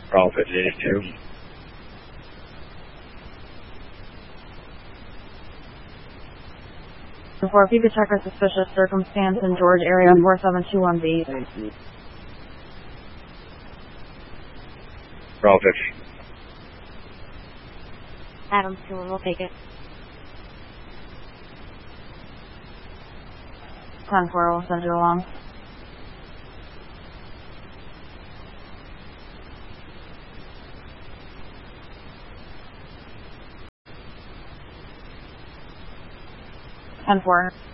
Bravo 52. For people check a suspicious circumstance in George area on 4721B. Bravo 50. Adams, we'll take it. 10-4, we'll send you along. And 4.